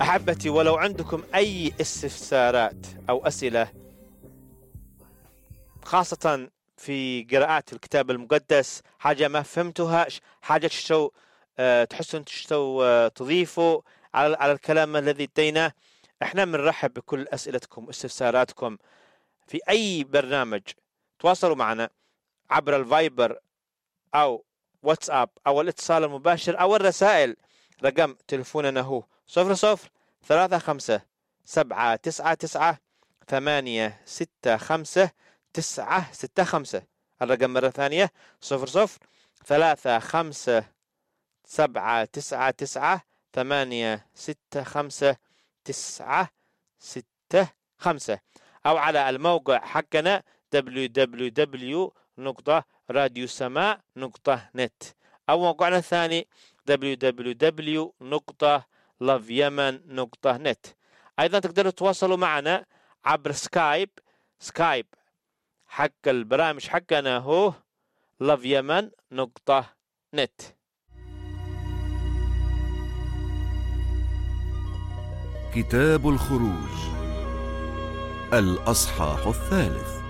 أحبتي، ولو عندكم أي استفسارات أو أسئلة خاصة في قراءات الكتاب المقدس، حاجة ما فهمتوها، حاجة تحسون تضيفوا على الكلام الذي اديناه، احنا بنرحب بكل أسئلتكم واستفساراتكم في أي برنامج. تواصلوا معنا عبر الفايبر أو واتساب أو الاتصال المباشر أو الرسائل. رقم تلفوننا هو 003599865965. الرقم مرة ثانية 003599865965 أو على الموقع حقنا www.radiosama.net أو موقعنا الثاني www.loveyemen.net. أيضا تقدروا تتواصلوا معنا عبر سكايب حق البرامج حقنا هو loveyemen.net. كتاب الخروج الأصحاح 3.